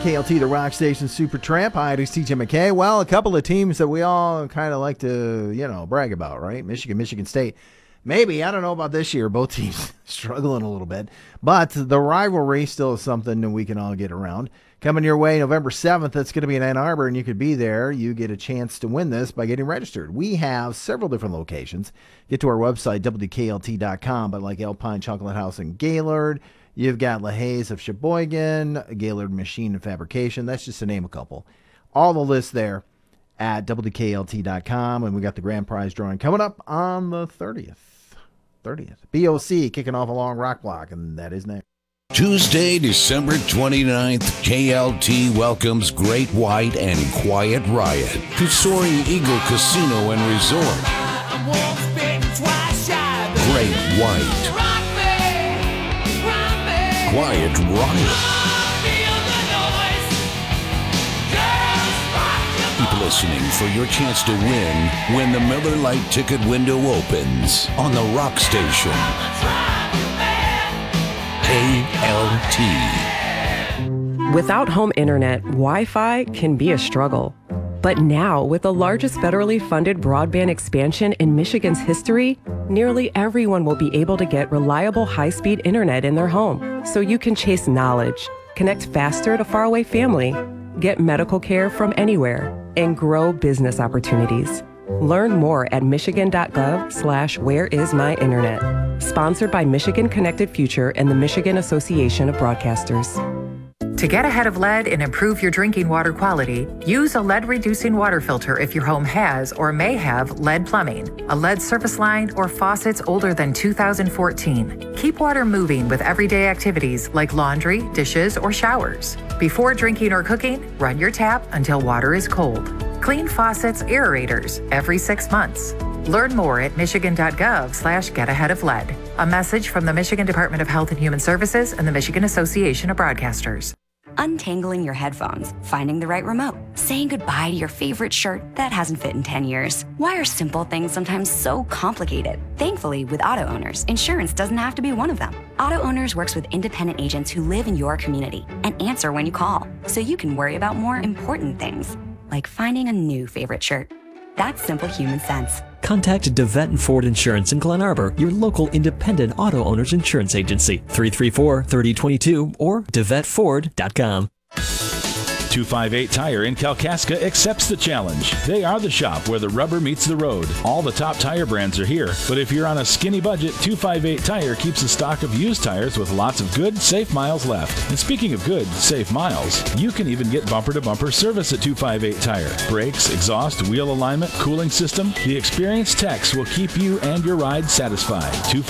KLT, the Rock Station Super Tramp. Hi, it is TJ McKay. Well, a couple of teams that we all kind of like to, brag about, right? Michigan State. Maybe, I don't know about this year. Both teams struggling a little bit. But the rivalry still is something that we can all get around. Coming your way November 7th, that's going to be in Ann Arbor, and you could be there. You get a chance to win this by getting registered. We have several different locations. Get to our website, WKLT.com, but like Alpine Chocolate House in Gaylord. You've got LaHaye's of Sheboygan, Gaylord Machine and Fabrication. That's just to name a couple. All the lists there at WKLT.com, and we got the grand prize drawing coming up on the 30th. BOC kicking off a long rock block, and that is next. Tuesday, December 29th, KLT welcomes Great White and Quiet Riot to Soaring Eagle Casino and Resort. Great White. Quiet Riot. Keep listening for your chance to win when the Miller Lite ticket window opens on the Rock Station. KLT. Without home internet, Wi-Fi can be a struggle. But now, with the largest federally funded broadband expansion in Michigan's history, nearly everyone will be able to get reliable high-speed internet in their home, so you can chase knowledge, connect faster to faraway family, get medical care from anywhere, and grow business opportunities. Learn more at michigan.gov/whereismyinternet. Sponsored by Michigan Connected Future and the Michigan Association of Broadcasters. To get ahead of lead and improve your drinking water quality, use a lead-reducing water filter if your home has or may have lead plumbing, a lead service line, or faucets older than 2014. Keep water moving with everyday activities like laundry, dishes, or showers. Before drinking or cooking, run your tap until water is cold. Clean faucets, aerators every 6 months. Learn more at michigan.gov/getaheadoflead. A message from the Michigan Department of Health and Human Services and the Michigan Association of Broadcasters. Untangling your headphones, finding the right remote, saying goodbye to your favorite shirt that hasn't fit in 10 years. Why are simple things sometimes so complicated? Thankfully, with Auto Owners, insurance doesn't have to be one of them. Auto Owners works with independent agents who live in your community and answer when you call, so you can worry about more important things, like finding a new favorite shirt. That's simple human sense. Contact DeVette and Ford Insurance in Glen Arbor, your local independent auto owners insurance agency. 334-3022 or DeVetteFord.com. 258 Tire in Kalkaska accepts the challenge. They are the shop where the rubber meets the road. All the top tire brands are here, but if you're on a skinny budget, 258 Tire keeps a stock of used tires with lots of good, safe miles left. And speaking of good, safe miles, you can even get bumper-to-bumper service at 258 Tire. Brakes, exhaust, wheel alignment, cooling system, the experienced techs will keep you and your ride satisfied.